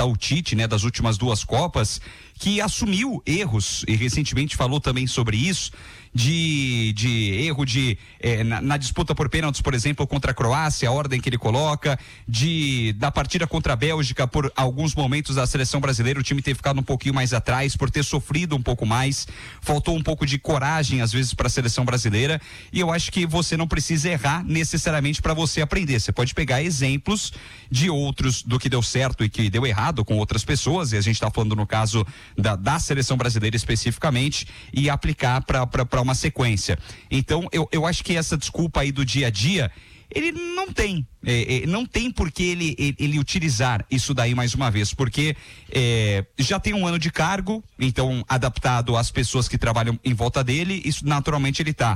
citar o Tite, né, das últimas 2 Copas, que assumiu erros e recentemente falou também sobre isso, de erro na disputa por pênaltis, por exemplo, contra a Croácia, a ordem que ele coloca, da partida contra a Bélgica, por alguns momentos da seleção brasileira, o time ter ficado um pouquinho mais atrás, por ter sofrido um pouco mais, faltou um pouco de coragem, às vezes, para a seleção brasileira, e eu acho que você não precisa errar necessariamente para você aprender, você pode pegar exemplos de outros, do que deu certo e que deu errado com outras pessoas, e a gente está falando no caso da seleção brasileira especificamente, e aplicar para uma sequência. Então, eu acho que essa desculpa aí do dia a dia, ele não tem. Não tem por que ele utilizar isso daí mais uma vez, porque já tem um ano de cargo, então, adaptado às pessoas que trabalham em volta dele, isso naturalmente ele está.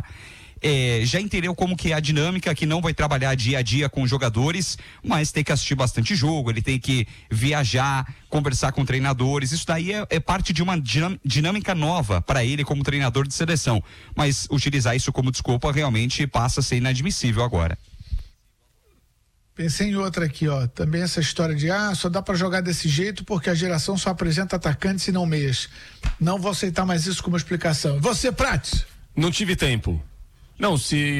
Já entendeu como que é a dinâmica, que não vai trabalhar dia a dia com jogadores, mas tem que assistir bastante jogo, ele tem que viajar, conversar com treinadores, isso daí é parte de uma dinâmica nova para ele como treinador de seleção, mas utilizar isso como desculpa realmente passa a ser inadmissível agora. Pensei em outra aqui, ó, também essa história de só dá para jogar desse jeito porque a geração só apresenta atacantes e não meias. Não vou aceitar mais isso como explicação. Você, Prates? Não tive tempo. Não,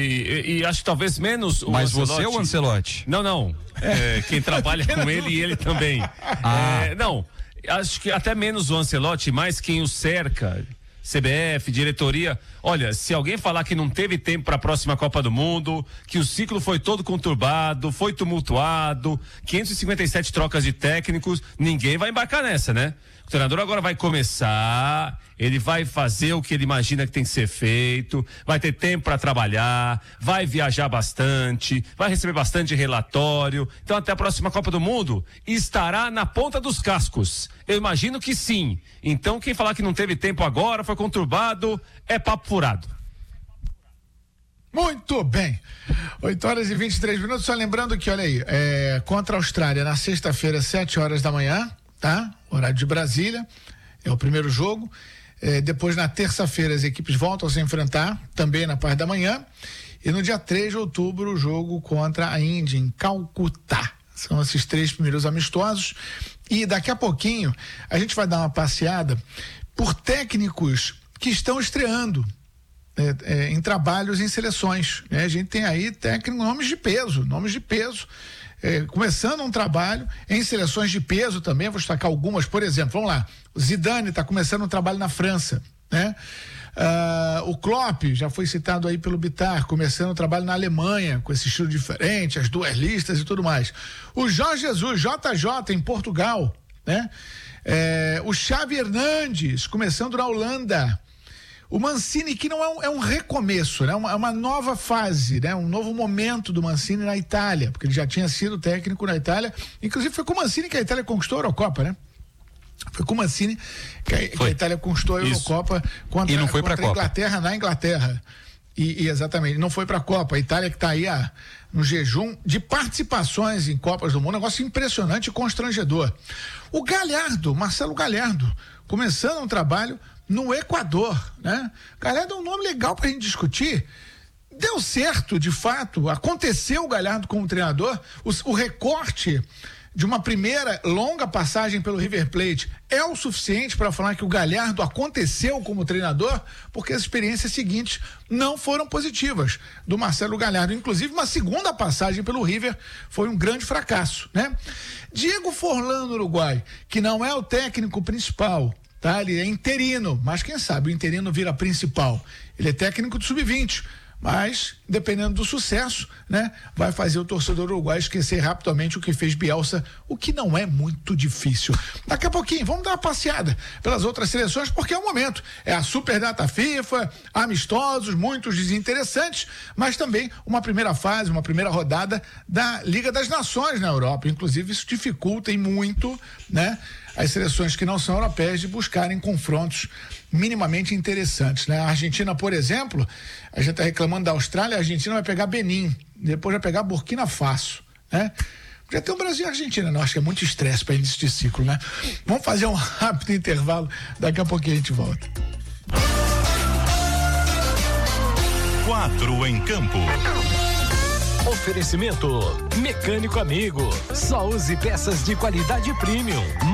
e acho que talvez menos o Mas Ancelotti. você ou o Ancelotti? Não. Quem trabalha com ele e ele também. Não, acho que até menos o Ancelotti, mais quem o cerca, CBF, diretoria. Olha, se alguém falar que não teve tempo para a próxima Copa do Mundo, que o ciclo foi todo conturbado, foi tumultuado, 557 trocas de técnicos, ninguém vai embarcar nessa, né? O treinador agora vai começar, ele vai fazer o que ele imagina que tem que ser feito, vai ter tempo para trabalhar, vai viajar bastante, vai receber bastante relatório. Então, até a próxima Copa do Mundo, estará na ponta dos cascos. Eu imagino que sim. Então, quem falar que não teve tempo agora, foi conturbado, é papo furado. Muito bem. 8h23. Só lembrando que, olha aí, contra a Austrália, na sexta-feira, 7h da manhã, tá? Horário de Brasília, é o primeiro jogo. Depois, na terça-feira, as equipes voltam a se enfrentar, também na parte da manhã. E no dia 3 de outubro, o jogo contra a Índia, em Calcutá. São esses 3 primeiros amistosos. E daqui a pouquinho, a gente vai dar uma passeada por técnicos que estão estreando em trabalhos em seleções, né? A gente tem aí técnicos, nomes de peso. Começando um trabalho em seleções de peso também, vou destacar algumas, por exemplo, vamos lá, o Zidane está começando um trabalho na França, né? O Klopp, já foi citado aí pelo Bitar, começando um trabalho na Alemanha, com esse estilo diferente, as 2 listas e tudo mais. O Jorge Jesus, JJ, em Portugal, né? O Xavi Hernandes, começando na Holanda. O Mancini, que não é um recomeço, né? Uma nova fase, né? Um novo momento do Mancini na Itália, porque ele já tinha sido técnico na Itália, inclusive foi com o Mancini que a Itália conquistou a Eurocopa, né? Foi com o Mancini que a Itália conquistou a Eurocopa contra a Inglaterra, na Inglaterra. E exatamente, não foi para a Copa. A Itália que está aí no jejum de participações em Copas do Mundo, um negócio impressionante e constrangedor. O Galhardo, Marcelo Galhardo, começando um trabalho no Equador, né? Galhardo é um nome legal pra gente discutir. Deu certo, de fato, aconteceu o Galhardo como treinador, o recorte de uma primeira longa passagem pelo River Plate é o suficiente para falar que o Galhardo aconteceu como treinador, porque as experiências seguintes não foram positivas do Marcelo Galhardo. Inclusive, uma segunda passagem pelo River foi um grande fracasso, né? Diego Forlán, no Uruguai, que não é o técnico principal, tá? Ele é interino, mas quem sabe o interino vira principal. Ele é técnico do sub-20, mas dependendo do sucesso, né, vai fazer o torcedor uruguaio esquecer rapidamente o que fez Bielsa, o que não é muito difícil. Daqui a pouquinho vamos dar uma passeada pelas outras seleções, porque é o momento, é a Super Data FIFA, amistosos, muitos desinteressantes, mas também uma primeira fase, uma primeira rodada da Liga das Nações na Europa. Inclusive isso dificulta e muito, né, as seleções que não são europeias de buscarem confrontos minimamente interessantes, né? A Argentina, por exemplo, a gente está reclamando da Austrália, a Argentina vai pegar Benin, depois vai pegar Burkina Faso, né? Já tem o Brasil e a Argentina, não, acho que é muito estresse para início de ciclo, né? Vamos fazer um rápido intervalo, daqui a pouquinho a gente volta. 4 em campo. Oferecimento Mecânico Amigo, só use peças de qualidade premium.